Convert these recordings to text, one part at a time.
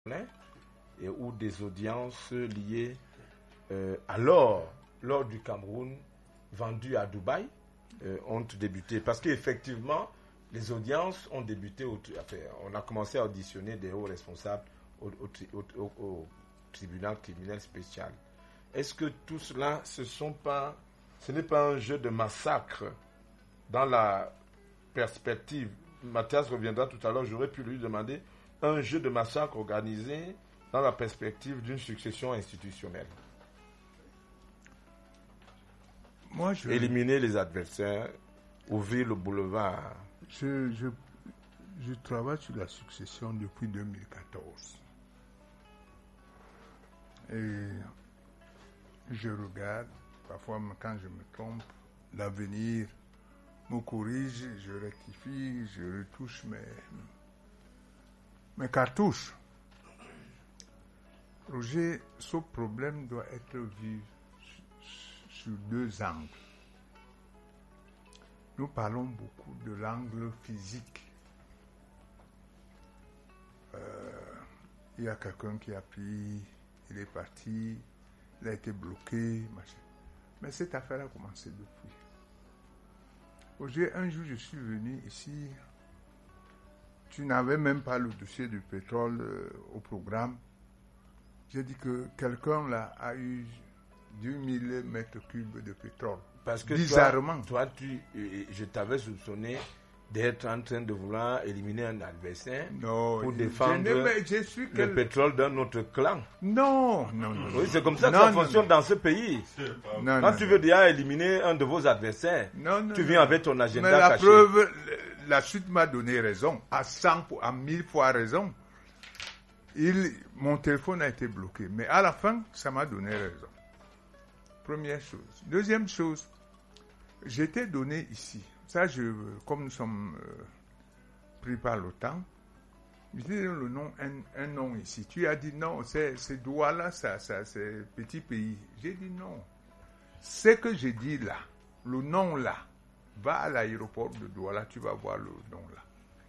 et où des audiences liées à l'or du Cameroun vendu à Dubaï ont débuté. Parce qu'effectivement, les audiences ont débuté, on a commencé à auditionner des hauts responsables au tribunal criminel spécial. Est-ce que tout cela, ce n'est pas un jeu de massacre dans la perspective? Mathias reviendra tout à l'heure, j'aurais pu lui demander un jeu de massacre organisé dans la perspective d'une succession institutionnelle. Éliminer les adversaires, ouvrir le boulevard. Je travaille sur la succession depuis 2014. Et je regarde, parfois quand je me trompe, l'avenir me corrige, je rectifie, je retouche mes cartouches. Roger, ce problème doit être vu sur deux angles. Nous parlons beaucoup de l'angle physique. Il y a quelqu'un qui a pris, il est parti, il a été bloqué, machin. Mais cette affaire a commencé depuis. Roger, un jour je suis venu ici, tu n'avais même pas le dossier du pétrole au programme. J'ai dit que quelqu'un là a eu 10 000 mètres cubes de pétrole. Parce que bizarrement. Toi, je t'avais soupçonné d'être en train de vouloir éliminer un adversaire pour défendre le pétrole d'un autre clan. Non. Oui, c'est comme ça que ça fonctionne dans ce pays. Quand tu veux déjà éliminer un de vos adversaires, tu viens avec ton agenda caché. Mais la preuve, la suite m'a donné raison, à 1000 fois raison. Mon téléphone a été bloqué, mais à la fin, ça m'a donné raison. Première chose. Deuxième chose, j'étais donné ici. Ça, comme nous sommes pris par l'OTAN, je dis le nom, un nom ici. Tu as dit non, c'est Douala, ça, c'est petit pays. J'ai dit non. Ce que j'ai dit là, le nom là, va à l'aéroport de Douala, tu vas voir le nom là.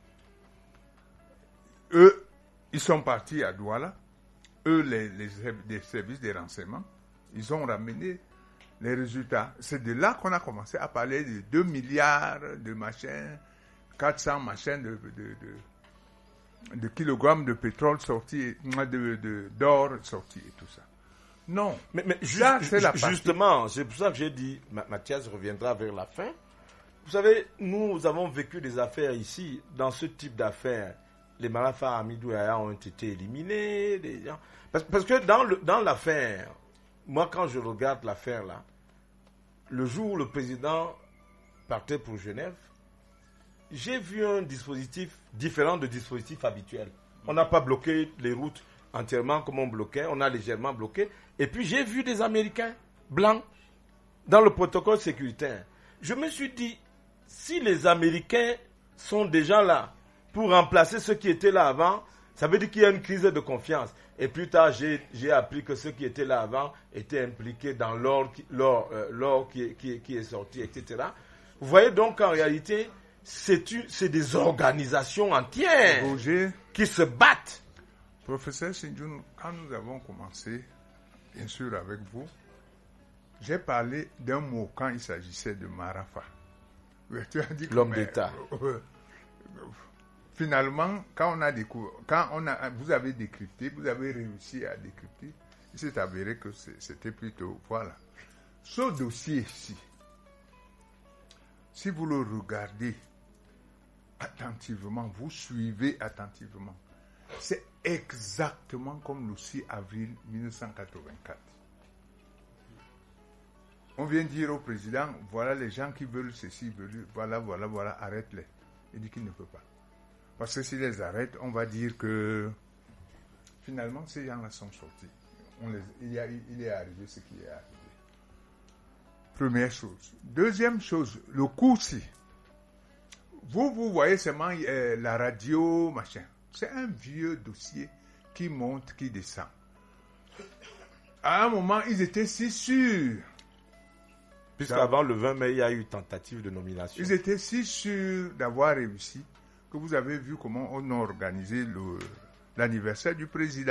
Eux, ils sont partis à Douala. Eux, les services de renseignement, ils ont ramené les résultats. C'est de là qu'on a commencé à parler de 2 milliards de machins, 400 machins de kilogrammes de pétrole sortis, d'or sortis et tout ça. Non. Mais justement, c'est pour ça que j'ai dit, Mathias reviendra vers la fin. Vous savez, nous avons vécu des affaires ici, dans ce type d'affaires. Les Malafa Hamidou Yahya ont été éliminés. Parce que dans l'affaire, moi quand je regarde l'affaire là, le jour où le président partait pour Genève, j'ai vu un dispositif différent du dispositif habituel. On n'a pas bloqué les routes entièrement comme on bloquait, on a légèrement bloqué. Et puis j'ai vu des Américains blancs dans le protocole sécuritaire. Je me suis dit, si les Américains sont déjà là pour remplacer ceux qui étaient là avant, ça veut dire qu'il y a une crise de confiance. Et plus tard, j'ai appris que ceux qui étaient là avant étaient impliqués dans l'or qui est sorti, etc. Vous voyez donc qu'en réalité, c'est des organisations entières qui se battent. Professeur Sindjoun, quand nous avons commencé, bien sûr avec vous, j'ai parlé d'un mot quand il s'agissait de Marafa. L'homme d'État. Finalement, vous avez décrypté, vous avez réussi à décrypter, il s'est avéré que c'était plutôt, voilà. Ce dossier-ci, si vous le regardez attentivement, vous suivez attentivement, c'est exactement comme le 6 avril 1984. On vient dire au président, voilà les gens qui veulent ceci, voilà, arrête-les. Il dit qu'il ne peut pas. Parce que s'il les arrête, on va dire que finalement, ces gens-là sont sortis. Il est arrivé ce qui est arrivé. Première chose. Deuxième chose, le coup-ci. Vous voyez seulement la radio, machin. C'est un vieux dossier qui monte, qui descend. À un moment, ils étaient si sûrs. Puisqu'avant le 20 mai, il y a eu tentative de nomination. Ils étaient si sûrs d'avoir réussi que vous avez vu comment on a organisé l'anniversaire du président.